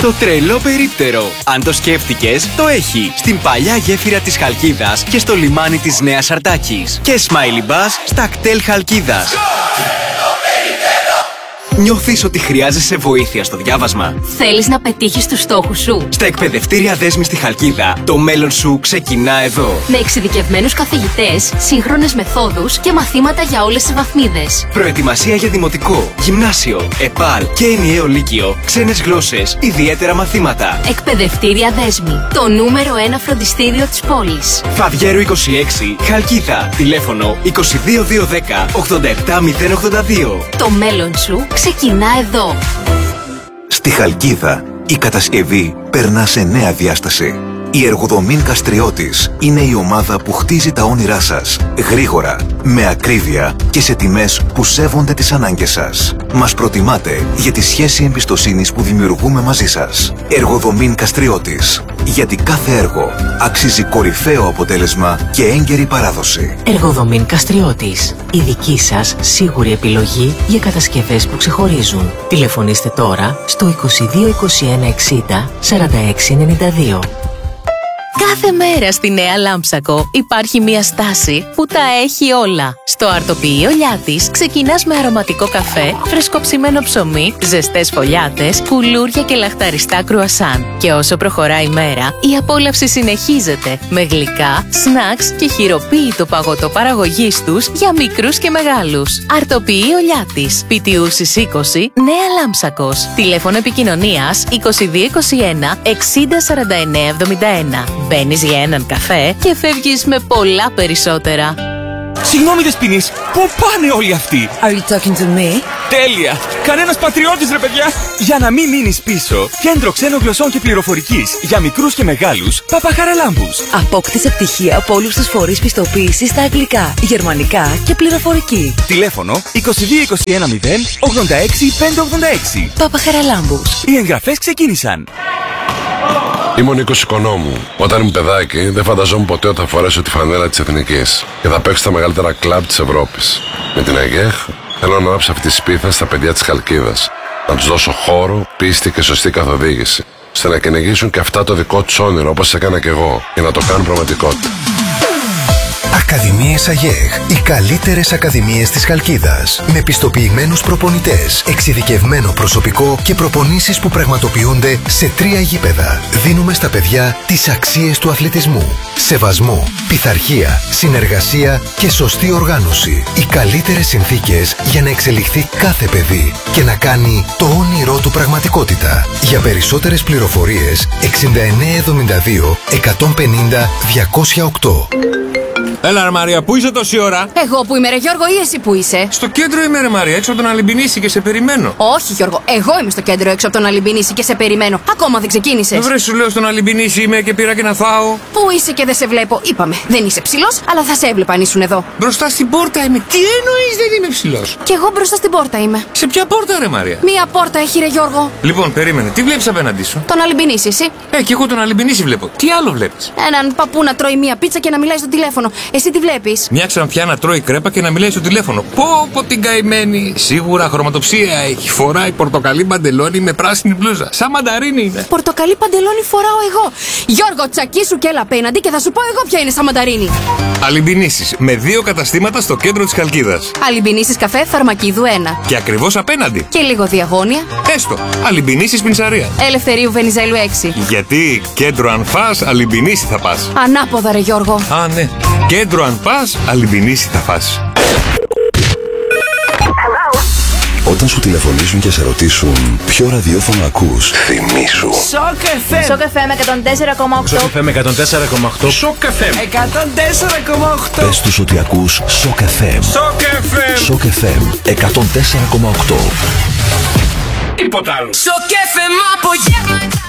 Το τρελό περίπτερο. Αν το σκέφτηκες, το έχει. Στην παλιά γέφυρα της Χαλκίδας και στο λιμάνι της Νέας Αρτάκης. Και Smiley Bus στα κτέλ Χαλκίδας. Νιώθεις ότι χρειάζεσαι βοήθεια στο διάβασμα? Θέλεις να πετύχεις τους στόχους σου? Στα εκπαιδευτήρια Δέσμη στη Χαλκίδα, το μέλλον σου ξεκινά εδώ. Με εξειδικευμένους καθηγητές, σύγχρονες μεθόδους και μαθήματα για όλες τις βαθμίδες. Προετοιμασία για δημοτικό, γυμνάσιο, ΕΠΑΛ και ενιαίο λύκειο, ξένες γλώσσες, ιδιαίτερα μαθήματα. Εκπαιδευτήρια Δέσμη, το νούμερο 1 φροντιστήριο της πόλης. Φαβιέρου 26, Χαλκίδα. Τηλέφωνο 22210 87082. Το μέλλον σου ξεκινά εδώ. Στη Χαλκίδα, η κατασκευή περνά σε νέα διάσταση. Η Εργοδομήν Καστριώτης είναι η ομάδα που χτίζει τα όνειρά σας γρήγορα, με ακρίβεια και σε τιμές που σέβονται τις ανάγκες σας. Μας προτιμάτε για τη σχέση εμπιστοσύνης που δημιουργούμε μαζί σας. Εργοδομήν Καστριώτης. Γιατί κάθε έργο αξίζει κορυφαίο αποτέλεσμα και έγκαιρη παράδοση. Εργοδομήν Καστριώτης. Η δική σας σίγουρη επιλογή για κατασκευές που ξεχωρίζουν. Τηλεφωνήστε τώρα στο 22 21 60 46 92. Κάθε μέρα στη Νέα Λάμψακο υπάρχει μια στάση που τα έχει όλα. Στο αρτοποιείο Λιάτης ξεκινάς με αρωματικό καφέ, φρεσκοψημένο ψωμί, ζεστές φωλιάτες, κουλούρια και λαχταριστά κρουασάν. Και όσο προχωράει η μέρα, η απόλαυση συνεχίζεται με γλυκά, σνακς και χειροποίητο παγωτό παραγωγής τους για μικρούς και μεγάλους. Αρτοποιείο Λιάτης, Πιτιούσης 20, Νέα Λάμψακος. Τηλέφωνο επικοινωνίας 2221 60 49 71. Μπαίνεις για έναν καφέ και φεύγεις με πολλά περισσότερα. Συγγνώμη Δεσποινής, πού πάνε όλοι αυτοί? Are you talking to me? Τέλεια! Κανένας πατριώτης ρε παιδιά! Για να μην μείνεις πίσω, κέντρο ξένων γλωσσών και πληροφορικής για μικρούς και μεγάλους, Παπαχαραλάμπους. Απόκτησε πτυχία από όλους τους φορείς πιστοποίησης στα αγγλικά, γερμανικά και πληροφορική. Τηλέφωνο 2221 0 86 586. Παπαχαραλάμπους. Οι εγγραφές ξεκίνησαν. Είμαι ο Νίκος Οικονόμου. Όταν ήμουν παιδάκι, δεν φανταζόμουν ποτέ ότι θα φορέσω τη φανέλα της Εθνικής και θα παίξω στα μεγαλύτερα κλαμπ της Ευρώπης. Με την ΑΓΕΧ θέλω να ανάψω αυτή τη σπίθα στα παιδιά της Χαλκίδας. Να τους δώσω χώρο, πίστη και σωστή καθοδήγηση, ώστε να κυνηγήσουν και αυτά το δικό τους όνειρο όπως έκανα κι εγώ, και να το κάνουν πραγματικότητα. Ακαδημίες ΑΓΕΧ. Οι καλύτερες ακαδημίες της Χαλκίδας. Με πιστοποιημένους προπονητές, εξειδικευμένο προσωπικό και προπονήσεις που πραγματοποιούνται σε 3 γήπεδα. Δίνουμε στα παιδιά τις αξίες του αθλητισμού. Σεβασμό, πειθαρχία, συνεργασία και σωστή οργάνωση. Οι καλύτερες συνθήκες για να εξελιχθεί κάθε παιδί και να κάνει το όνειρό του πραγματικότητα. Για περισσότερες πληροφορίες 6972 150 208. Έλα ρε Μαρία, πού είσαι τόση ώρα? Εγώ που είμαι ρε Γιώργο ή εσύ που είσαι? Στο κέντρο είμαι ρε Μαρία, έξω από τον Αλυμπινίση και σε περιμένω. Όχι Γιώργο, εγώ είμαι στο κέντρο έξω από τον Αλυμπινίση και σε περιμένω. Ακόμα δεν ξεκίνησες. Βρε σου λέω στον Αλυμπινίση είμαι και πήρα και να φάω. Πού είσαι και δεν σε βλέπω? Είπαμε, δεν είσαι ψηλός, αλλά θα σε έβλεπα αν ήσουν εδώ. Μπροστά στην πόρτα είμαι. Τι εννοείς δεν είμαι ψηλός? Κι εγώ μπροστά στην πόρτα είμαι. Σε ποια πόρτα ρε Μαρία? Μία πόρτα έχει ρε Γιώργο. Λοιπόν, περίμενε, τι βλέπεις απέναντί σου? Τον Αλυμπινίση, εσύ? Κι εγώ τον Αλυμπινίση βλέπω. Τι άλλο βλέπεις? Έναν παππού να τρώει μία πίτσα και να μιλάει στο τηλέφωνο. Εσύ τι βλέπεις? Μια ξανθιά να τρώει κρέπα και να μιλάει στο τηλέφωνο. Πω την καημένη. Σίγουρα χρωματοψία έχει. Φοράει πορτοκαλί παντελόνι με πράσινη μπλούζα. Σαν μανταρίνι είναι. Πορτοκαλί παντελόνι φοράω εγώ. Γιώργο, τσακίσου και έλα απέναντι και θα σου πω εγώ ποια είναι σαν μανταρίνι. Αλυμπινίσεις με 2 καταστήματα στο κέντρο της Χαλκίδας. Αλυμπινίσεις καφέ Φαρμακίδου 1. Και ακριβώς απέναντι. Και λίγο διαγώνια. Έστω. Αλυμπινίσεις Πινσαρία. Ελευθερίου Βενιζέλου 6. Γιατί κέντρο αν φας, Αλυμπινίση θα πας. Ανάποδα ρε Γιώργο. Α, ναι. Κέντρο αν πας, Αλυμπινίση θα φας. Όταν σου τηλεφωνήσουν και σε ρωτήσουν ποιο ραδιόφωνο ακούς, θυμήσου. Σοκ FM. Σοκ FM 104,8. Σοκ FM 104,8. Σοκ FM 104,8. Πες τους ότι ακούς Σοκ FM. Σοκ FM. Σοκ FM 104,8. Τίποτα άλλο. Σοκ FM απογεύματα.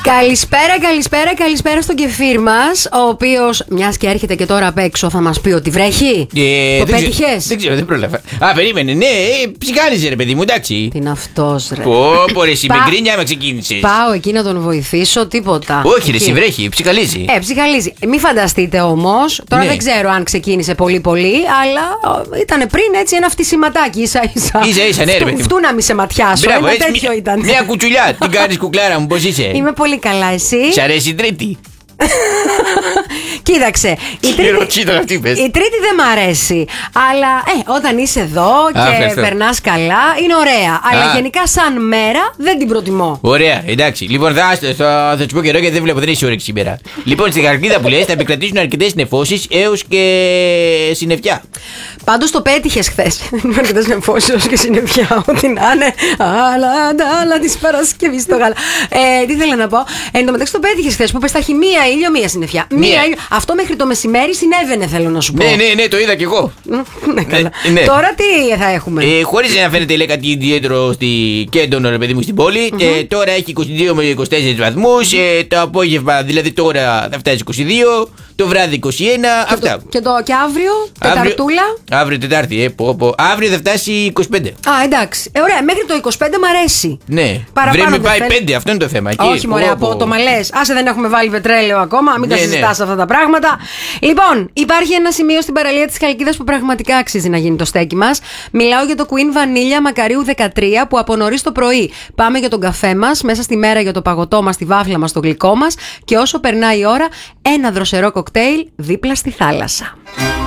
Καλησπέρα στον κεφίρ μας, ο οποίος, μιας και έρχεται και τώρα απ' έξω, θα μας πει ότι βρέχει. Το πέτυχες? Δεν ξέρω, δεν πρόλαβα. Περίμενε, ναι, ψυχάλιζε ρε παιδί μου, εντάξει. Τι είναι αυτός ρε. Πω ρε, εσύ με γκρίνια άμα ξεκίνησες. Πάω εκεί να τον βοηθήσω, τίποτα. Όχι ρε, εσύ βρέχει, ψυχαλίζει. Ψυχαλίζει. Μη φανταστείτε όμως, τώρα δεν ξέρω αν ξεκίνησε πολύ, αλλά ήταν πριν έτσι ένα φτισηματάκι ίσα-ίσα. Ναι, ρε παιδί μου. Φτού να μη σε ματιάσω, ένα τέτοιο ήταν. Μια κουτσουλιά, την κάνεις κουκλάρα μου, πώς είσαι? Είμαι πολύ καλά, εσύ? Σ' αρέσει η Τρίτη? Κοίταξε, η Τρίτη δεν μ' αρέσει. Αλλά όταν είσαι εδώ και περνάς καλά, είναι ωραία. Αλλά γενικά σαν μέρα δεν την προτιμώ. Ωραία, εντάξει. Λοιπόν, θα σου πω καιρό γιατί δεν βλέπω, δεν έχει όρεξη σήμερα. Λοιπόν, στη Χαλκίδα που λες θα επικρατήσουν αρκετές νεφώσεις έως και συννεφιά. Πάντως το πέτυχες χθες. Αρκετές νεφώσεις έως και συννεφιά. Ό,τι να είναι. Αλλά της Παρασκευής το γάλα. Τι θέλω να πω. Εν τω μεταξύ το πέτυχες χθες που πες θα έχει μία ήλιο, μία συννεφιά. Αυτό μέχρι το μεσημέρι συνέβαινε, θέλω να σου πω. Ναι, το είδα κι εγώ. Ναι. Τώρα τι θα έχουμε? Χωρίς να φαίνεται λέει κάτι ιδιαίτερο και έντονο ρε παιδί μου στην πόλη. Τώρα έχει 22 με 24 βαθμούς. Το απόγευμα, δηλαδή τώρα θα φτάσει 22. Το βράδυ 21. Αυτά. Και αύριο, Τεταρτούλα. Αύριο Τετάρτη, αύριο θα φτάσει 25. Εντάξει. Ωραία, μέχρι το 25 μ' αρέσει. Ναι. Βρέμει πάει 5, αυτό είναι το θέμα. Όχι, μωρέ, απότομα λες. Άσε, δεν έχουμε βάλει πετρέλαιο ακόμα, μην τα συζητάς αυτά τα πράγματα. Λοιπόν, υπάρχει ένα σημείο στην παραλία της Χαλκίδας που πραγματικά αξίζει να γίνει το στέκι μας. Μιλάω για το Queen Vanilla Μακαρίου 13 που από νωρίς το πρωί πάμε για τον καφέ μας, μέσα στη μέρα για το παγωτό μας, τη βάφλα μας, το γλυκό μας και όσο περνάει η ώρα, ένα δροσερό κοκτέιλ δίπλα στη θάλασσα.